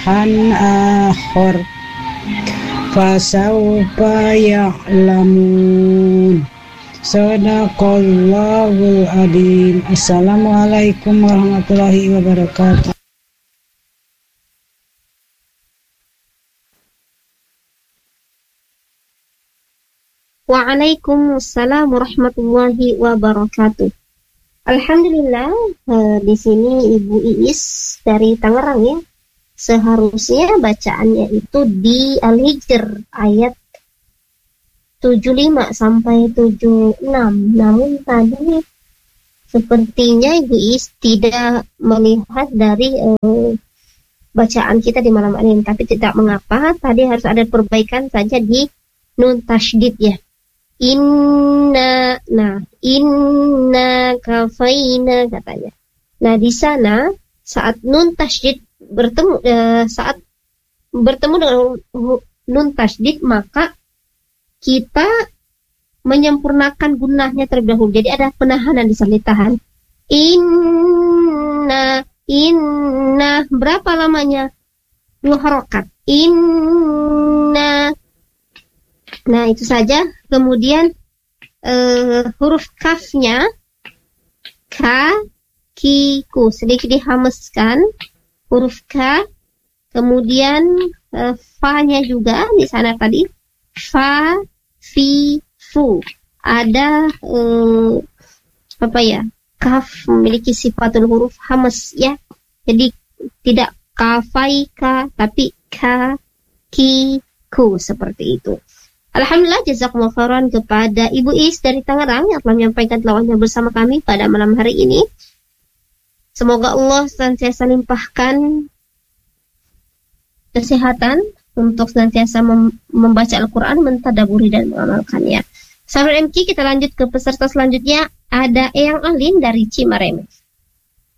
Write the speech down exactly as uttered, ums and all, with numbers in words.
ilahan akhar fasawfa ya'lamun. Sadaqallahul adzim. Assalamualaikum warahmatullahi wabarakatuh. Waalaikumsalam warahmatullahi wabarakatuh. Alhamdulillah, eh, di sini Ibu Iis dari Tangerang ya. Seharusnya bacaannya itu di Al-Hijr ayat tujuh puluh lima sampai tujuh puluh enam. Namun tadi sepertinya Ibu Iis tidak melihat dari eh, bacaan kita di malam hari ini. Tapi tidak mengapa, tadi harus ada perbaikan saja di nun tasydid ya. Inna, nah, inna kafaina katanya. Nah, di sana saat nun tasydid bertemu eh, saat bertemu dengan nun tasydid, maka kita menyempurnakan gunahnya terlebih dahulu. Jadi ada penahanan di sana, ditahan. Inna, inna, berapa lamanya? Dua harokat. Inna. Nah, itu saja. Kemudian uh, huruf kafnya ka, ki, ku. Sedikit dihameskan huruf ka. Kemudian uh, fa-nya juga di sana tadi. Fa, fi, fu. Ada uh, apa ya? Kaf memiliki sifatul huruf hames ya. Jadi tidak kafaika tapi ka, ki, ku, seperti itu. Alhamdulillah, jazakumullah khairan kepada Ibu Is dari Tangerang yang telah menyampaikan tilawahnya bersama kami pada malam hari ini. Semoga Allah senantiasa limpahkan kesehatan untuk senantiasa mem- membaca Al-Quran, mentadaburi dan mengamalkannya. Sahabat M K, kita lanjut ke peserta selanjutnya. Ada Eyang Alin dari Cimareme.